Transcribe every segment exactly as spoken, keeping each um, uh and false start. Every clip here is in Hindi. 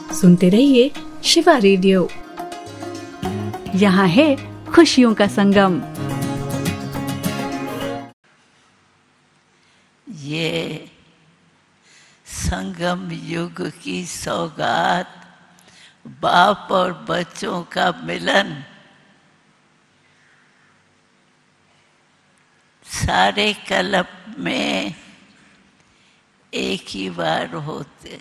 सुनते रहिए शिवा रेडियो। यहाँ है खुशियों का संगम। ये संगम युग की सौगात, बाप और बच्चों का मिलन, सारे कल्प में एक ही बार होते।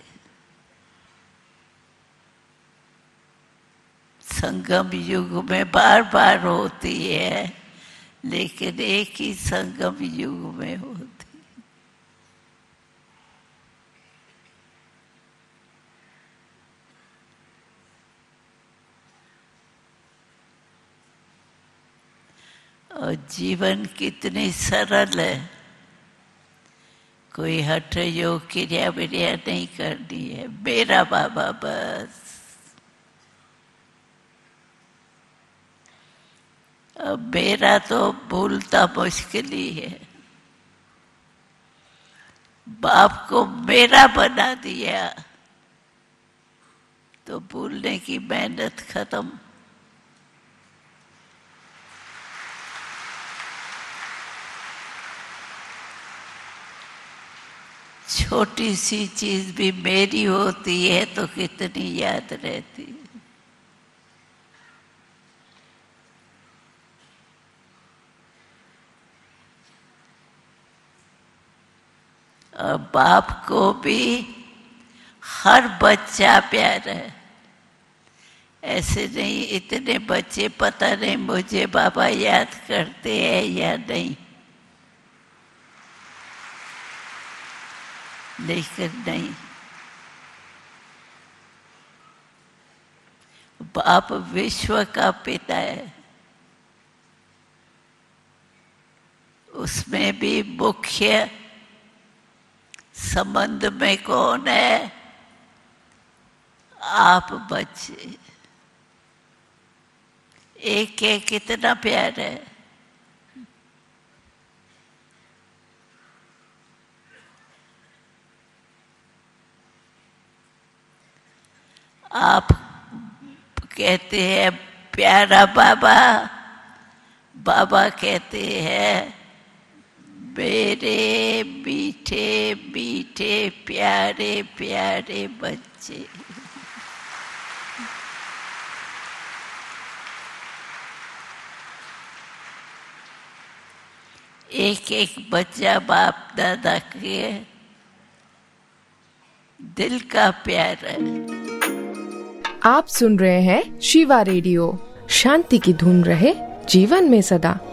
संगम युग में बार बार होती है, लेकिन एक ही संगम युग में होती। और जीवन कितनी सरल है, कोई हठ योग क्रिया विरिया नहीं करनी है। मेरा बाबा बस। अब मेरा तो भूलता मुश्किल ही है। बाप को मेरा बना दिया तो भूलने की मेहनत खत्म। छोटी सी चीज भी मेरी होती है तो कितनी याद रहती है। और बाप को भी हर बच्चा प्यारा है। ऐसे नहीं इतने बच्चे पता नहीं मुझे बाबा याद करते हैं या नहीं, लेकिन नहीं, बाप विश्व का पिता है। उसमें भी मुख्य संबंध में कौन है? आप बच्चे। एक एक कितना प्यार है। आप कहते हैं प्यारा बाबा, बाबा कहते हैं मेरे मीठे मीठे प्यारे प्यारे बच्चे। एक एक बच्चा बाप दादा के दिल का प्यार है। आप सुन रहे हैं शिवा रेडियो। शांति की धुन रहे जीवन में सदा।